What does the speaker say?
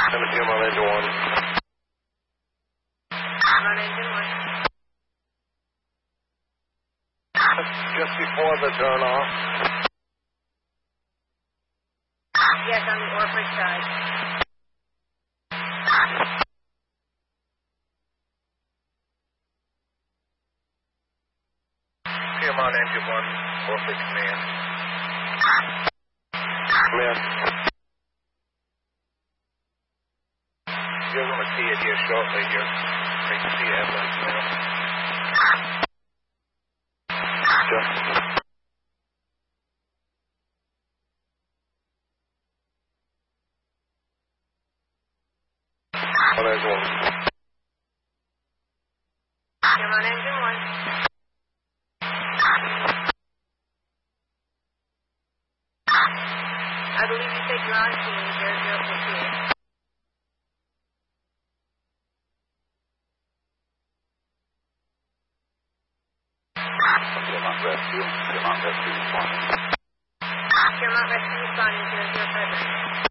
on engine 1. On engine 1. Just before the turn off. Yes, on the Orford side. On engine 1, Orford command. Command. You're going to see it here shortly. You can see it now. Just. On engine 1. I'm on engine 1. I believe you take ground team 0058. Fremont Rescue responding. Fremont Rescue responding 0059.